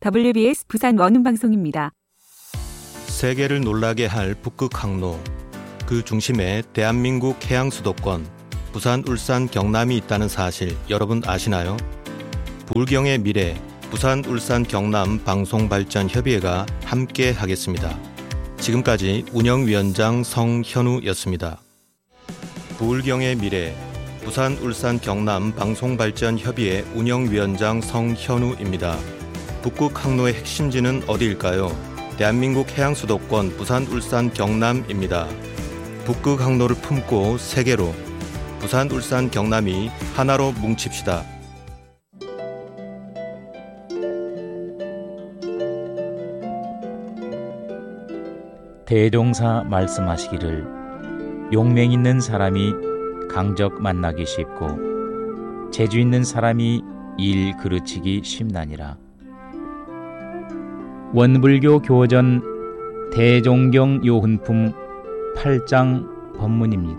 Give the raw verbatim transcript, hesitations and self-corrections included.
더블유비에스 부산 원음방송입니다. 세계를 놀라게 할 북극 항로, 그 중심에 대한민국 해양 수도권 부산, 울산, 경남이 있다는 사실 여러분 아시나요? 불경의 미래 부산, 울산, 경남 방송발전협의회가 함께 하겠습니다. 지금까지 운영위원장 성현우였습니다. 불경의 미래 부산, 울산, 경남 방송발전협의회 운영위원장 성현우입니다. 북극 항로의 핵심지는 어디일까요? 대한민국 해양 수도권 부산, 울산, 경남입니다. 북극 항로를 품고 세계로 부산, 울산, 경남이 하나로 뭉칩시다. 대종사 말씀하시기를 용맹 있는 사람이 강적 만나기 쉽고 재주 있는 사람이 일 그르치기 쉽나니라. 원불교 교전 대종경 요훈품 팔 장 법문입니다.